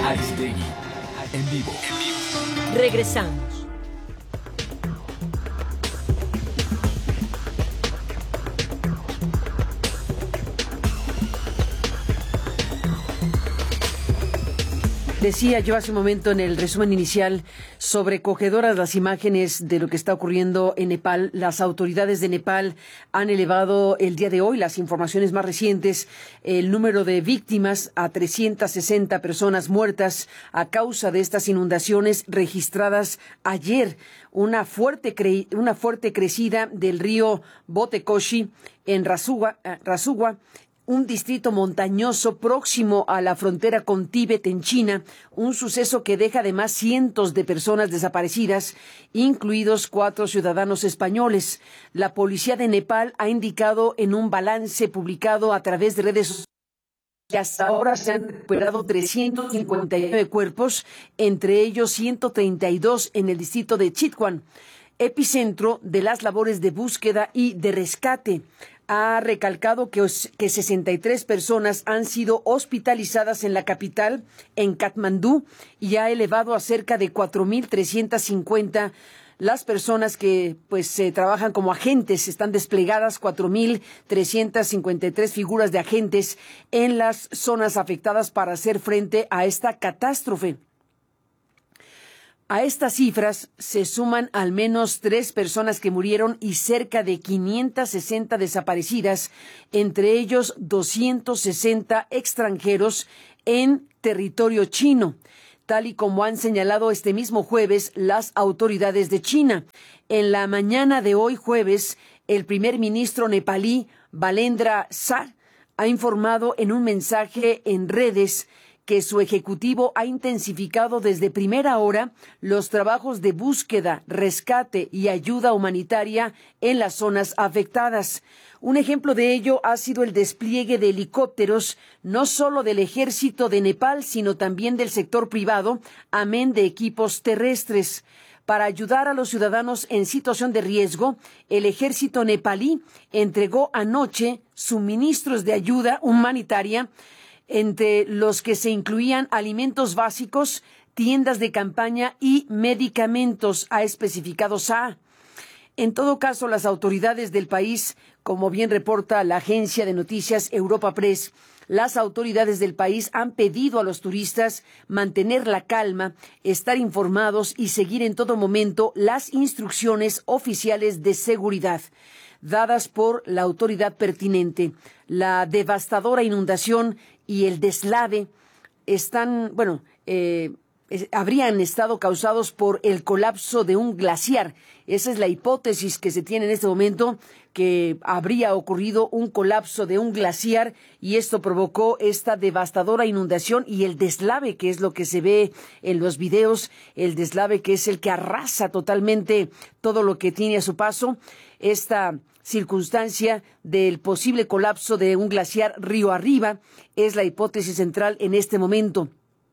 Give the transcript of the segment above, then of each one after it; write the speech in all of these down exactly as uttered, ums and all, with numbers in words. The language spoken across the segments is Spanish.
Aristegui, en vivo. Regresamos. Decía yo hace un momento en el resumen inicial, sobrecogedoras las imágenes de lo que está ocurriendo en Nepal. Las autoridades de Nepal han elevado el día de hoy, las informaciones más recientes, el número de víctimas a trescientas sesenta personas muertas a causa de estas inundaciones registradas ayer. Una fuerte, cre una fuerte crecida del río Botekoshi en Rasugua, Rasugua un distrito montañoso próximo a la frontera con Tíbet en China, un suceso que deja además cientos de personas desaparecidas, incluidos cuatro ciudadanos españoles. La policía de Nepal ha indicado en un balance publicado a través de redes sociales que hasta ahora se han recuperado trescientos cincuenta y nueve cuerpos, entre ellos ciento treinta y dos en el distrito de Chitwan, epicentro de las labores de búsqueda y de rescate. Ha recalcado que, que sesenta y tres personas han sido hospitalizadas en la capital, en Katmandú, y ha elevado a cerca de cuatro mil trescientas cincuenta las personas que pues eh, trabajan como agentes. Están desplegadas cuatro mil trescientas cincuenta y tres figuras de agentes en las zonas afectadas para hacer frente a esta catástrofe. A estas cifras se suman al menos tres personas que murieron y cerca de quinientas sesenta desaparecidas, entre ellos doscientos sesenta extranjeros en territorio chino, tal y como han señalado este mismo jueves las autoridades de China. En la mañana de hoy jueves, el primer ministro nepalí, Balendra Shah, ha informado en un mensaje en redes que su ejecutivo ha intensificado desde primera hora los trabajos de búsqueda, rescate y ayuda humanitaria en las zonas afectadas. Un ejemplo de ello ha sido el despliegue de helicópteros, no solo del ejército de Nepal, sino también del sector privado, amén de equipos terrestres. Para ayudar a los ciudadanos en situación de riesgo, el ejército nepalí entregó anoche suministros de ayuda humanitaria, entre los que se incluían alimentos básicos, tiendas de campaña y medicamentos, ha especificado Shah. En todo caso, las autoridades del país, como bien reporta la agencia de noticias Europa Press, las autoridades del país han pedido a los turistas mantener la calma, estar informados y seguir en todo momento las instrucciones oficiales de seguridad dadas por la autoridad pertinente. La devastadora inundación y el deslave están, bueno, eh, es, habrían estado causados por el colapso de un glaciar. Esa es la hipótesis que se tiene en este momento, que habría ocurrido un colapso de un glaciar y esto provocó esta devastadora inundación y el deslave, que es lo que se ve en los videos, el deslave que es el que arrasa totalmente todo lo que tiene a su paso. Esta circunstancia del posible colapso de un glaciar río arriba es la hipótesis central en este momento.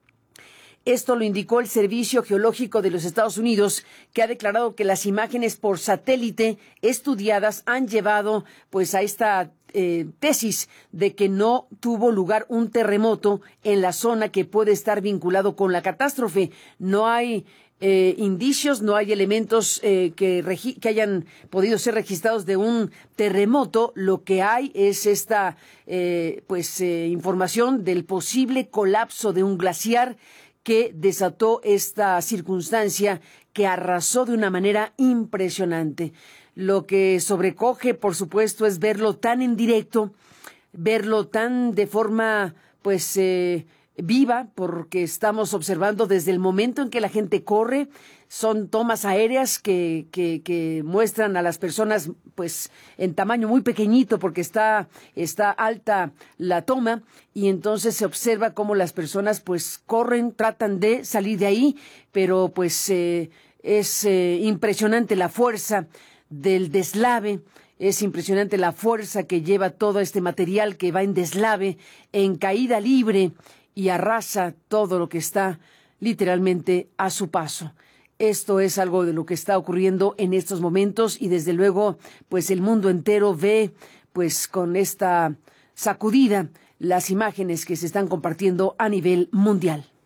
Esto lo indicó el Servicio Geológico de los Estados Unidos, que ha declarado que las imágenes por satélite estudiadas han llevado pues a esta eh, tesis de que no tuvo lugar un terremoto en la zona que puede estar vinculado con la catástrofe. No hay Eh, indicios, no hay elementos eh, que, que hayan podido ser registrados de un terremoto. Lo que hay es esta eh, pues eh, información del posible colapso de un glaciar que desató esta circunstancia que arrasó de una manera impresionante. Lo que sobrecoge, por supuesto, es verlo tan en directo, verlo tan de forma pues eh, viva, porque estamos observando desde el momento en que la gente corre. Son tomas aéreas que, que, que muestran a las personas pues en tamaño muy pequeñito, porque está, está alta la toma, y entonces se observa cómo las personas pues corren, tratan de salir de ahí, pero pues eh, es eh, impresionante la fuerza del deslave. Es impresionante la fuerza que lleva todo este material que va en deslave, en caída libre, y arrasa todo lo que está literalmente a su paso. Esto es algo de lo que está ocurriendo en estos momentos y desde luego pues el mundo entero ve pues con esta sacudida las imágenes que se están compartiendo a nivel mundial.